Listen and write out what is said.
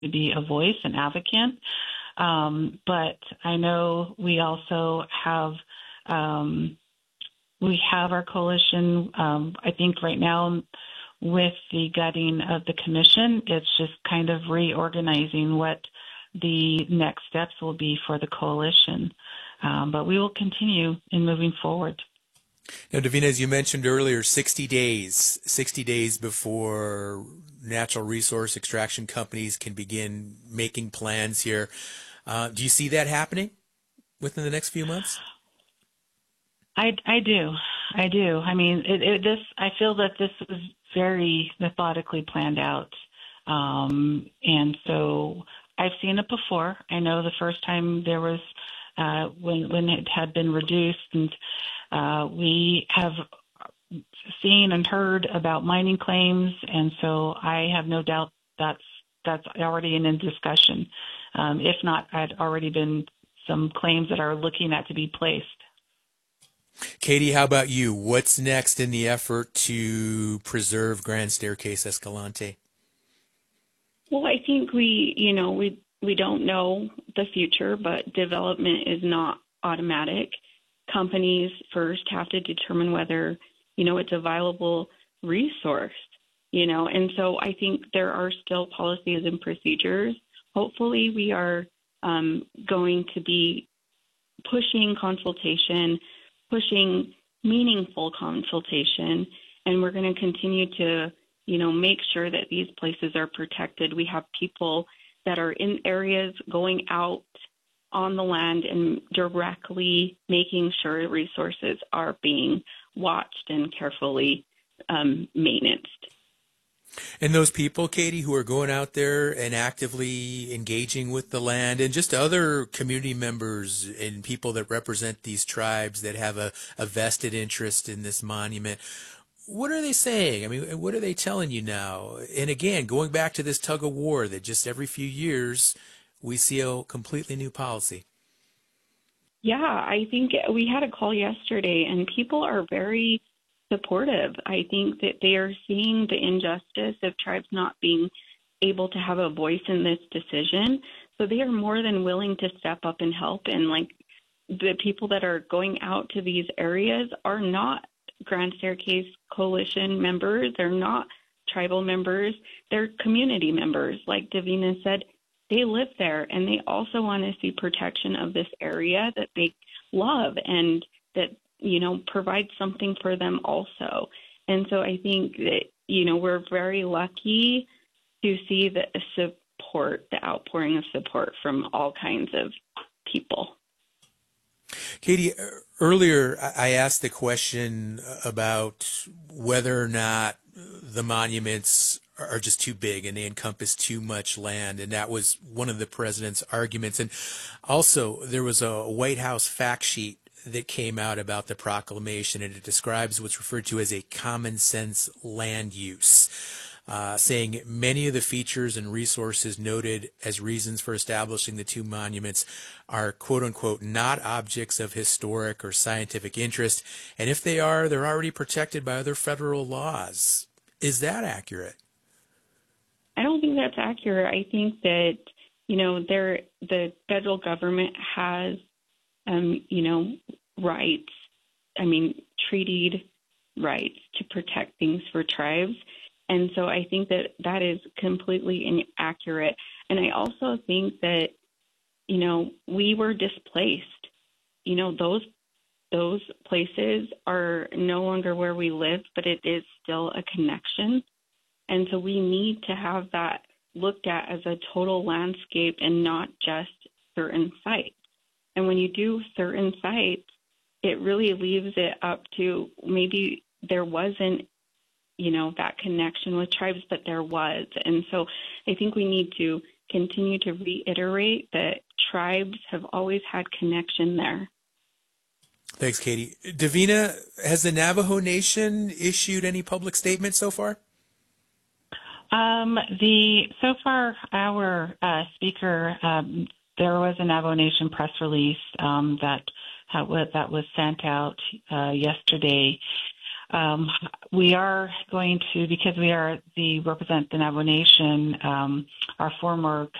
to be a voice, an advocate. But I know we also have our coalition. I think right now with the gutting of the commission, it's just kind of reorganizing what the next steps will be for the coalition. But we will continue in moving forward. Now, Davina, as you mentioned earlier, 60 days before natural resource extraction companies can begin making plans here. Do you see that happening within the next few months? I do. I mean, I feel that this was very methodically planned out. And so I've seen it before. I know the first time there was, when it had been reduced, and we have seen and heard about mining claims. And so I have no doubt that's already in discussion. If not, had already been some claims that are looking at to be placed. Katie, how about you? What's next in the effort to preserve Grand Staircase Escalante? Well, I think we don't know the future, but development is not automatic. Companies first have to determine whether, it's a viable resource, and so I think there are still policies and procedures. Hopefully we are going to be pushing consultation, pushing meaningful consultation, and we're going to continue to, make sure that these places are protected. We have people that are in areas going out on the land and directly making sure resources are being watched and carefully maintained. And those people, Katie, who are going out there and actively engaging with the land, and just other community members and people that represent these tribes that have a vested interest in this monument, what are they saying? I mean, what are they telling you now? And again, going back to this tug of war that just every few years we see a completely new policy. Yeah, I think we had a call yesterday, and people are very supportive. I think that they are seeing the injustice of tribes not being able to have a voice in this decision. So they are more than willing to step up and help. And the people that are going out to these areas are not Grand Staircase Coalition members. They're not tribal members. They're community members. Like Davina said, they live there, and they also want to see protection of this area that they love and that provide something for them also. And so I think that, we're very lucky to see the support, the outpouring of support from all kinds of people. Katie, earlier I asked the question about whether or not the monuments are just too big and they encompass too much land, and that was one of the president's arguments. And also there was a White House fact sheet that came out about the proclamation, and it describes what's referred to as a common sense land use, saying many of the features and resources noted as reasons for establishing the two monuments are, quote unquote, not objects of historic or scientific interest, and if they are, they're already protected by other federal laws. Is that accurate? I don't think that's accurate. I think that, the federal government has rights, treated rights to protect things for tribes. And so I think that is completely inaccurate. And I also think that, we were displaced. Those places are no longer where we live, but it is still a connection. And so we need to have that looked at as a total landscape and not just certain sites. And when you do certain sites, it really leaves it up to maybe there wasn't, that connection with tribes, but there was. And so I think we need to continue to reiterate that tribes have always had connection there. Thanks, Katie. Davina, has the Navajo Nation issued any public statement so far? So far, our speaker, there was a Navajo Nation press release that was sent out yesterday. We are going to, because we represent the Navajo Nation, our former